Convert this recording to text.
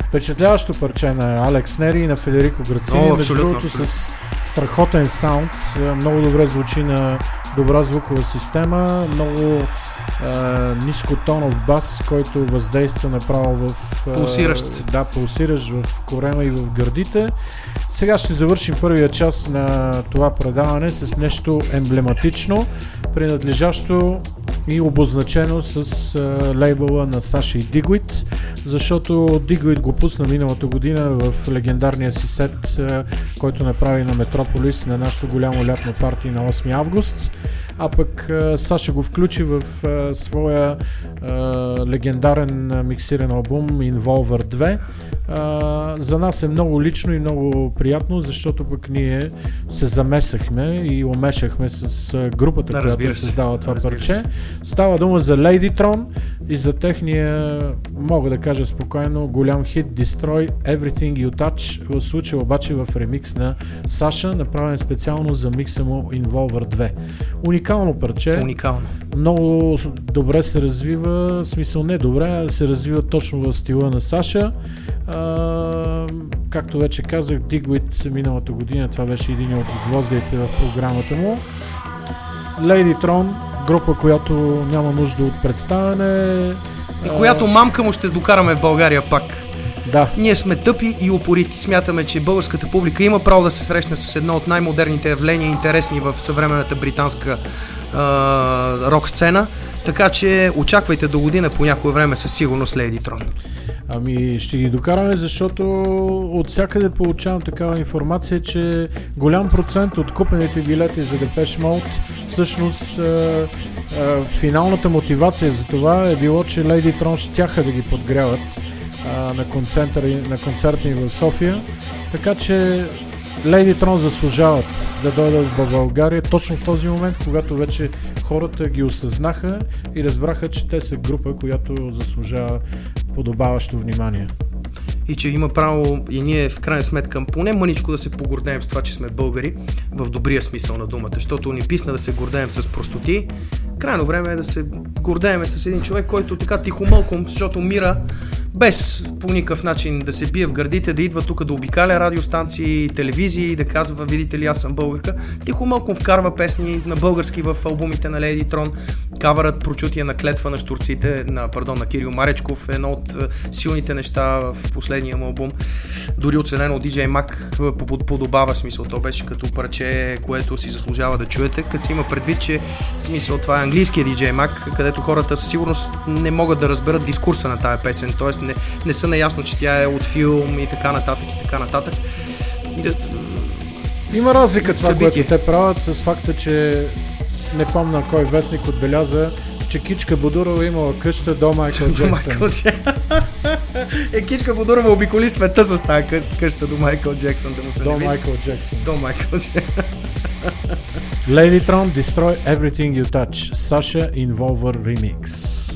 Впечатляващо парче на Алекс Нери и на Федерико Грацини, между другото с страхотен саунд, много добре звучи на добра звукова система, много нискотонов бас, който въздейства направо в... Пулсиращ. Да, пулсиращ в корема и в гърдите. Сега ще завършим първия част на това предаване с нещо емблематично, принадлежащо и обозначено с лейбъла на Саша и Digwit, защото Digwit го пусна миналата година в легендарния си сет, който направи на Метрополис на нашото голямо лятно парти на 8 август, а пък Саша го включи в своя легендарен миксиран албум Involver 2. За нас е много лично и много приятно, защото пък ние се замесахме и умешахме с групата, която създава това парче. Става дума за Ladytron и за техния, мога да кажа спокойно, голям хит Destroy Everything You Touch, в случая обаче в ремикс на Саша, направен специално за микса му Involver 2. Уникално парче. Уникално. Много добре се развива, в смисъл не добре, се развива точно в стила на Саша. Както вече казах, Digwit миналата година, това беше един от гвоздиите в програмата му. Ladytron, група, която няма нужда от представяне. И която мамка му ще докараме в България пак. Да. Ние сме тъпи и упорити. Смятаме, че българската публика има право да се срещне с едно от най-модерните явления, интересни в съвременната британска рок сцена. Така че очаквайте до година по някое време със сигурност Ladytron. Ами ще ги докараме, защото от всякъде получавам такава информация, че голям процент от купените билети за Depeche Mode всъщност финалната мотивация за това е било, че Ladytron щяха да ги подгряват на концерта им в София. Така че Ladytron заслужават да дойдат в България точно в този момент, когато вече хората ги осъзнаха и разбраха, че те са група, която заслужава подобаващо внимание. И че има право и ние в крайна сметка поне мъничко да се погордеем с това, че сме българи в добрия смисъл на думата, защото ни писна да се гордеем с простоти. Крайно време е да се гордеем с един човек, който така тихомълком, защото умира без по никакъв начин да се бие в гърдите, да идва тук да обикаля радиостанции, телевизии, да казва, видите ли, аз съм българка. Тихомълком вкарва песни на български в албумите на Ladytron, кавърът Прочутие на клетва на щурците, на Кирил Маречков, едно от силните неща в последния му албум. Дори оценено от DJ Mac подобава, смисъл, то беше като парче, което си заслужава да чуете, като си има предвид, че смисъл това е английския DJ Mac, където хората със сигурност не могат да разберат дискурса на тая песен, т.е. не са наясно, че тя е от филм и така нататък. Има разлика това, което те правят с факта, че не помня кой вестник отбеляза, че Кичка Бодурова имала къща до Майкъл Джексън. Кичка Бодурова обиколи света с тази къща до Майкъл Джексън, да му се до не види. Майкъл Джексън. До Майкъл Джексън. Ladytron, Destroy Everything You Touch, Sasha Involver Remix.